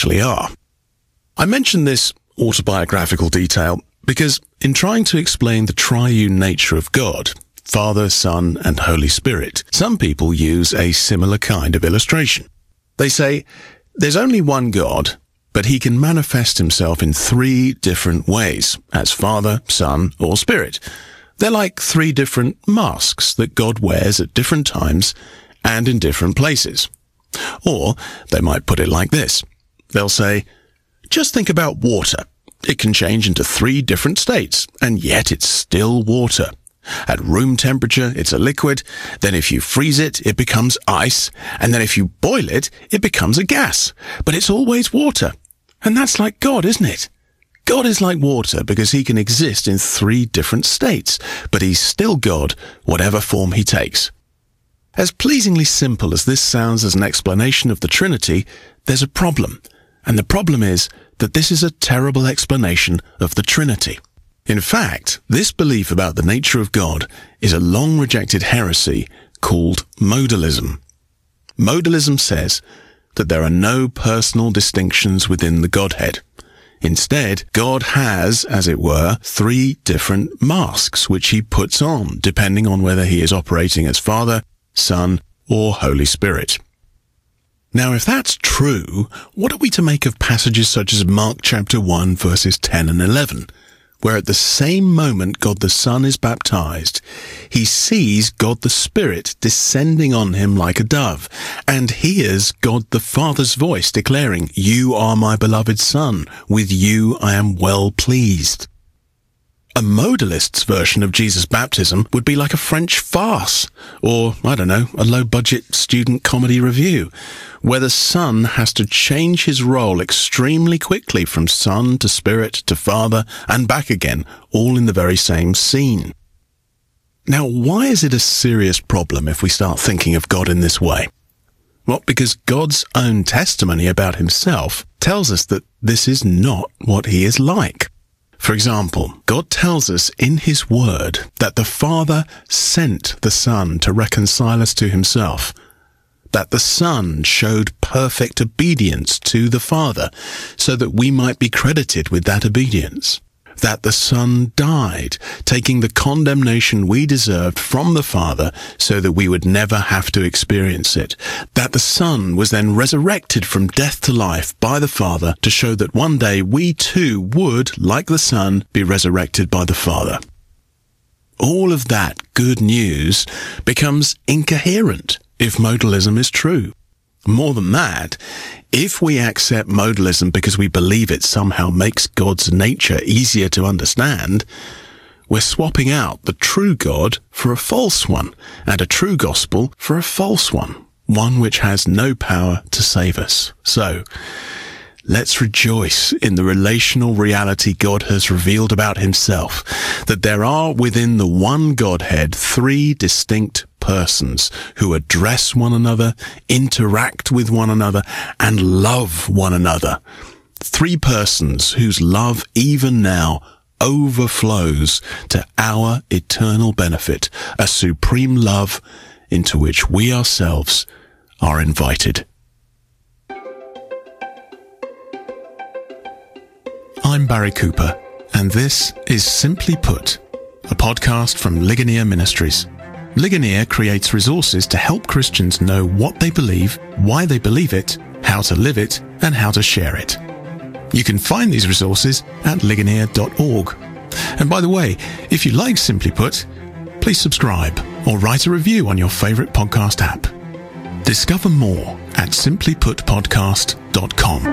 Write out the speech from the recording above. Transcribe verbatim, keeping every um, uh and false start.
actually are. I mention this autobiographical detail because in trying to explain the triune nature of God, Father, Son, and Holy Spirit, some people use a similar kind of illustration. They say, there's only one God, but he can manifest himself in three different ways, as Father, Son, or Spirit. They're like three different masks that God wears at different times and in different places. Or they might put it like this. They'll say, just think about water. It can change into three different states, and yet it's still water. At room temperature, it's a liquid. Then if you freeze it, it becomes ice. And then if you boil it, it becomes a gas. But it's always water. And that's like God, isn't it? God is like water because he can exist in three different states, but he's still God, whatever form he takes. As pleasingly simple as this sounds as an explanation of the Trinity, there's a problem. And the problem is that this is a terrible explanation of the Trinity. In fact, this belief about the nature of God is a long-rejected heresy called modalism. Modalism says that there are no personal distinctions within the Godhead. Instead, God has, as it were, three different masks which he puts on, depending on whether he is operating as Father, Son, or Holy Spirit. Now, if that's true, what are we to make of passages such as Mark chapter one, verses ten and eleven, where at the same moment God the Son is baptized, he sees God the Spirit descending on him like a dove, and hears God the Father's voice declaring, "You are my beloved Son, with you I am well pleased." A modalist's version of Jesus' baptism would be like a French farce, or, I don't know, a low-budget student comedy review, where the Son has to change his role extremely quickly from Son to Spirit to Father and back again, all in the very same scene. Now, why is it a serious problem if we start thinking of God in this way? Well, because God's own testimony about himself tells us that this is not what he is like. For example, God tells us in his word that the Father sent the Son to reconcile us to himself, that the Son showed perfect obedience to the Father so that we might be credited with that obedience, that the Son died, taking the condemnation we deserved from the Father so that we would never have to experience it, that the Son was then resurrected from death to life by the Father to show that one day we too would, like the Son, be resurrected by the Father. All of that good news becomes incoherent if modalism is true. More than that, if we accept modalism because we believe it somehow makes God's nature easier to understand, we're swapping out the true God for a false one, and a true gospel for a false one, one which has no power to save us. So, let's rejoice in the relational reality God has revealed about himself, that there are within the one Godhead three distinct persons who address one another, interact with one another, and love one another. Three persons whose love even now overflows to our eternal benefit, a supreme love into which we ourselves are invited. I'm Barry Cooper, and this is Simply Put, a podcast from Ligonier Ministries. Ligonier creates resources to help Christians know what they believe, why they believe it, how to live it, and how to share it. You can find these resources at ligonier dot org. And by the way, if you like Simply Put, please subscribe or write a review on your favorite podcast app. Discover more at simply put podcast dot com.